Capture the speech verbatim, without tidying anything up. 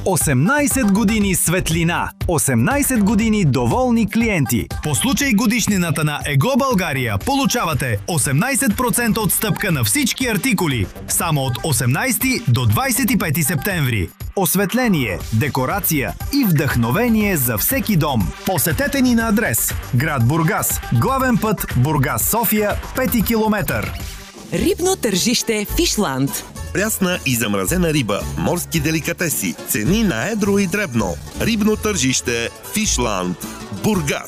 осемнайсет години светлина, осемнайсет години доволни клиенти. По случай годишнината на ЕГО България получавате осемнайсет процента отстъпка на всички артикули само от осемнайсети до двайсет и пети септември. Осветление, декорация и вдъхновение за всеки дом. Посетете ни на адрес град Бургас, главен път Бургас-София, пети километър. Рибно тържище Фишланд. Прясна и замразена риба, морски деликатеси, цени на едро и дребно. Рибно тържище Фишланд, Бургас.